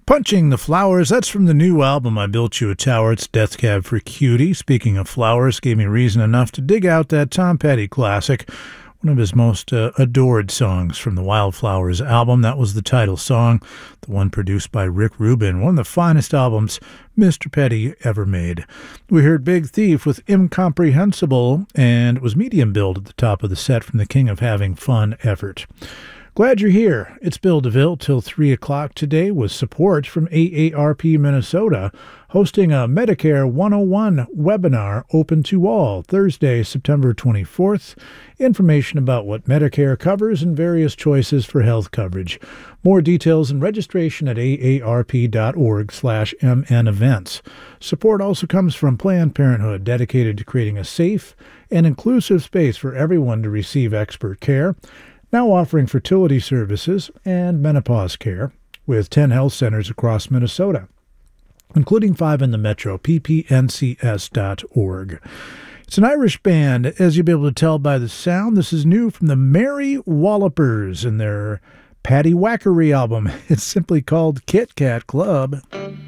Punching the Flowers, that's from the new album, I Built You a Tower. It's Death Cab for Cutie. Speaking of flowers, gave me reason enough to dig out that Tom Petty classic, one of his most adored songs from the Wildflowers album. That was the title song, the one produced by Rick Rubin, one of the finest albums Mr. Petty ever made. We heard Big Thief with Incomprehensible, and it was medium build at the top of the set from the King of Having Fun effort. Glad you're here. It's Bill DeVille till 3 o'clock today with support from AARP Minnesota, hosting a Medicare 101 webinar open to all Thursday, September 24th. Information about what Medicare covers and various choices for health coverage. More details and registration at aarp.org/mnevents. Support also comes from Planned Parenthood, dedicated to creating a safe and inclusive space for everyone to receive expert care. Now offering fertility services and menopause care with 10 health centers across Minnesota, including 5 in the metro, ppncs.org. It's an Irish band, as you'll be able to tell by the sound. This is new from the Merry Wallopers and their Paddy Wackery album. It's simply called Kit Kat Club.